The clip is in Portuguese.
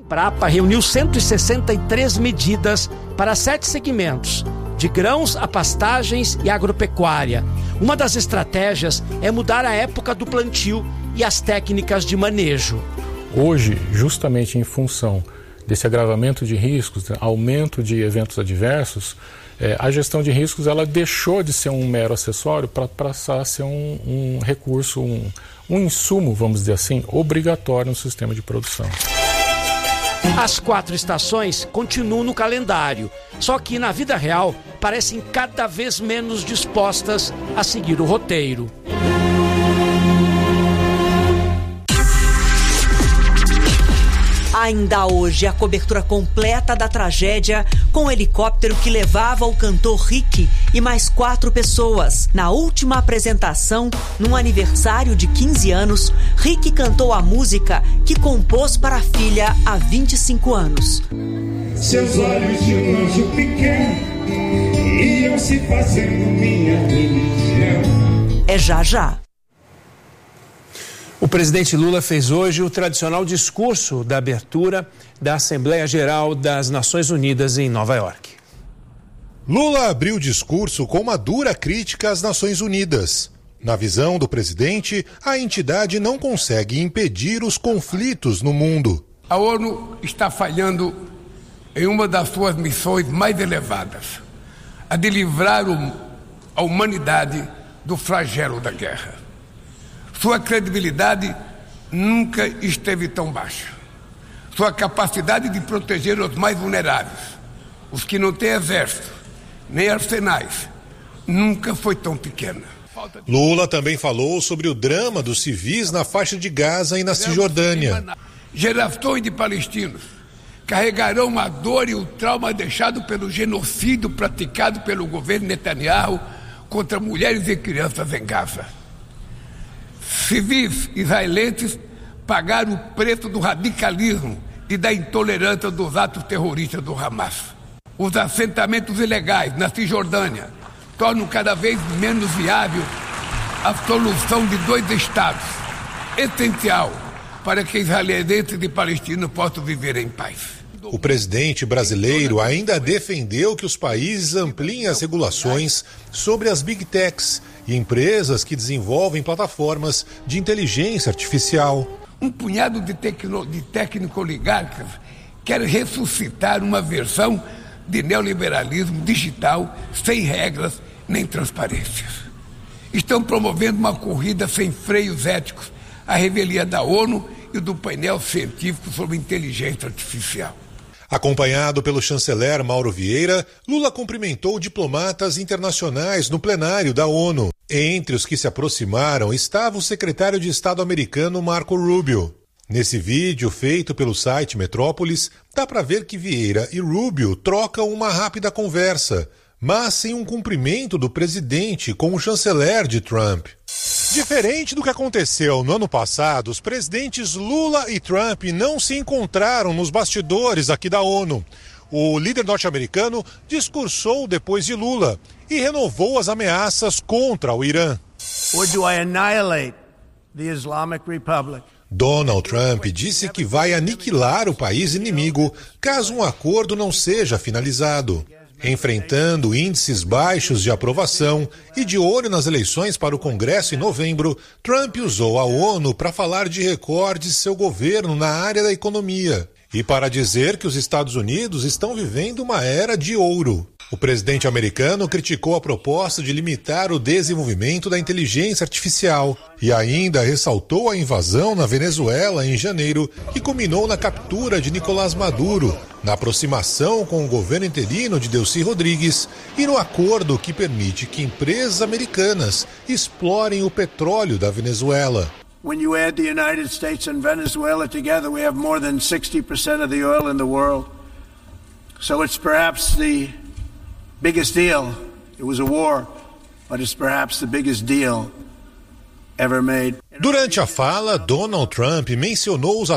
Embrapa reuniu 163 medidas para 7 segmentos, de grãos a pastagens e agropecuária. Uma das estratégias é mudar a época do plantio e as técnicas de manejo. Hoje, justamente em função desse agravamento de riscos, aumento de eventos adversos, a gestão de riscos ela deixou de ser um mero acessório para passar a ser um recurso, um insumo, vamos dizer assim, obrigatório no sistema de produção. As 4 estações continuam no calendário, só que na vida real parecem cada vez menos dispostas a seguir o roteiro. Ainda hoje, a cobertura completa da tragédia com o helicóptero que levava o cantor Rick e mais 4 pessoas. Na última apresentação, num aniversário de 15 anos, Rick cantou a música que compôs para a filha há 25 anos. Seus olhos de um anjo pequeno iam se fazendo minha religião. É já já. O presidente Lula fez hoje o tradicional discurso da abertura da Assembleia Geral das Nações Unidas em Nova York. Lula abriu o discurso com uma dura crítica às Nações Unidas. Na visão do presidente, a entidade não consegue impedir os conflitos no mundo. A ONU está falhando em uma das suas missões mais elevadas, a de livrar a humanidade do flagelo da guerra. Sua credibilidade nunca esteve tão baixa. Sua capacidade de proteger os mais vulneráveis, os que não têm exército, nem arsenais, nunca foi tão pequena. Lula também falou sobre o drama dos civis na faixa de Gaza e na Cisjordânia. Gerações de palestinos carregarão a dor e o trauma deixado pelo genocídio praticado pelo governo Netanyahu contra mulheres e crianças em Gaza. Civis israelenses pagaram o preço do radicalismo e da intolerância dos atos terroristas do Hamas. Os assentamentos ilegais na Cisjordânia tornam cada vez menos viável a solução de 2 estados, essencial para que israelenses e palestinos possam viver em paz. O presidente brasileiro ainda defendeu que os países ampliem as regulações sobre as Big Techs e empresas que desenvolvem plataformas de inteligência artificial. Um punhado de técnico-oligarcas quer ressuscitar uma versão de neoliberalismo digital sem regras nem transparências. Estão promovendo uma corrida sem freios éticos à revelia da ONU e do painel científico sobre inteligência artificial. Acompanhado pelo chanceler Mauro Vieira, Lula cumprimentou diplomatas internacionais no plenário da ONU. Entre os que se aproximaram estava o secretário de Estado americano Marco Rubio. Nesse vídeo feito pelo site Metrópolis, dá para ver que Vieira e Rubio trocam uma rápida conversa, mas sem um cumprimento do presidente com o chanceler de Trump. Diferente do que aconteceu no ano passado, os presidentes Lula e Trump não se encontraram nos bastidores aqui da ONU. O líder norte-americano discursou depois de Lula e renovou as ameaças contra o Irã. Or do I annihilate the Islamic Republic? Donald Trump disse que vai aniquilar o país inimigo caso um acordo não seja finalizado. Enfrentando índices baixos de aprovação e de olho nas eleições para o Congresso em novembro, Trump usou a ONU para falar de recordes de seu governo na área da economia e para dizer que os Estados Unidos estão vivendo uma era de ouro. O presidente americano criticou a proposta de limitar o desenvolvimento da inteligência artificial e ainda ressaltou a invasão na Venezuela em janeiro, que culminou na captura de Nicolás Maduro, na aproximação com o governo interino de Delcy Rodrigues e no acordo que permite que empresas americanas explorem o petróleo da Venezuela. When you add the United States and Venezuela together, we have more than 60% of the oil in the world. So it's perhaps the biggest deal. It was a war, but it's perhaps the biggest deal ever made. Durante a fala, Donald Trump mencionou os